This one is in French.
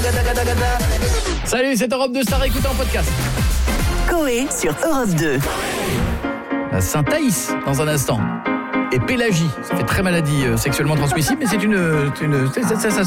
Salut, c'est Europe 2 Star, écoutez en podcast. Coé sur Europe 2. La Saint-Thaïs, dans un instant. Et Pélagie, ça fait très maladie sexuellement transmissible, mais c'est ça se